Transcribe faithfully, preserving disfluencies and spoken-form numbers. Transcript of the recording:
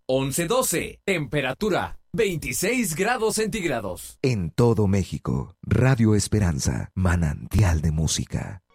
once doce. Temperatura veintiséis grados centígrados. En todo México, Radio Esperanza, manantial de música.